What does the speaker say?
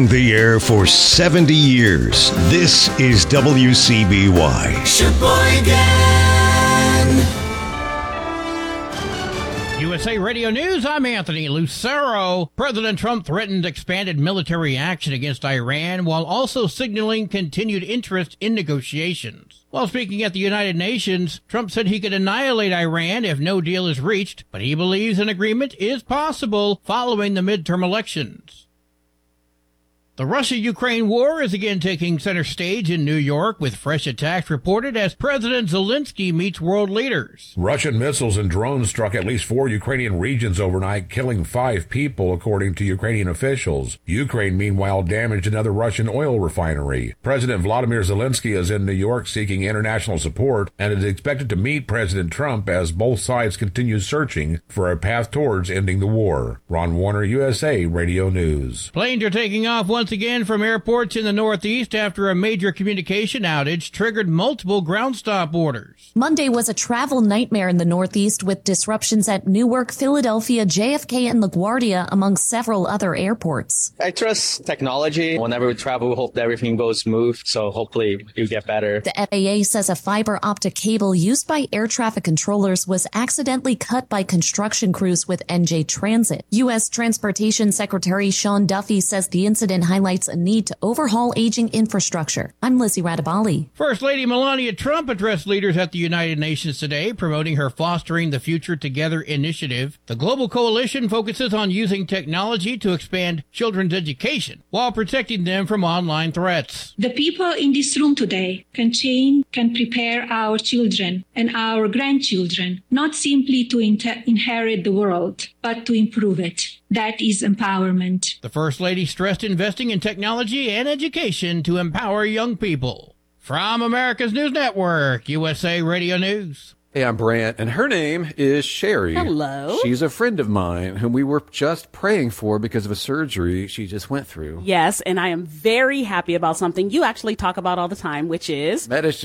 The air for 70 years. This is WCBY. Sheboygan. USA Radio News, I'm Anthony Lucero. President Trump threatened expanded military action against Iran while also signaling continued interest in negotiations. While speaking at the United Nations, Trump said he could annihilate Iran if no deal is reached, but he believes an agreement is possible following the midterm elections. The Russia-Ukraine war is again taking center stage in New York, with fresh attacks reported as President Zelensky meets world leaders. Russian missiles and drones struck at least 4 Ukrainian regions overnight, killing 5 people, according to Ukrainian officials. Ukraine, meanwhile, damaged another Russian oil refinery. President Vladimir Zelensky is in New York seeking international support and is expected to meet President Trump as both sides continue searching for a path towards ending the war. Ron Warner, USA Radio News. Planes are taking off once again from airports in the Northeast after a major communication outage triggered multiple ground stop orders. Monday was a travel nightmare in the Northeast, with disruptions at Newark, Philadelphia, JFK, and LaGuardia, among several other airports. I trust technology. Whenever we travel, we hope that everything goes smooth, so hopefully it'll get better. The FAA says a fiber optic cable used by air traffic controllers was accidentally cut by construction crews with NJ Transit. U.S. Transportation Secretary Sean Duffy says the incident highlights a need to overhaul aging infrastructure. I'm Lizzie Radabali. First Lady Melania Trump addressed leaders at the United Nations today, promoting her Fostering the Future Together initiative. The global coalition focuses on using technology to expand children's education while protecting them from online threats. The people in this room today can prepare our children and our grandchildren, not simply to inherit the world, but to improve it. That is empowerment. The First Lady stressed investing in technology and education to empower young people. From America's News Network, USA Radio News. Hey, I'm Brant, and her name is Sherry. Hello. She's a friend of mine whom we were just praying for because of a surgery she just went through. Yes, and I am very happy about something you actually talk about all the time, which is... medicine.